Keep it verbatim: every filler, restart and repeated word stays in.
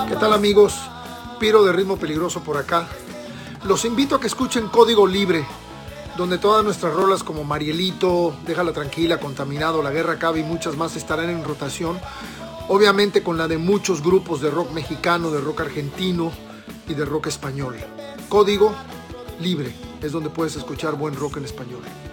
¿Qué tal, amigos? Piro de Ritmo Peligroso por acá. Los invito a que escuchen Código Libre, donde todas nuestras rolas como Marielito, Déjala Tranquila, Contaminado, La Guerra Acaba y muchas más estarán en rotación, obviamente con la de muchos grupos de rock mexicano, de rock argentino y de rock español. Código Libre es donde puedes escuchar buen rock en español.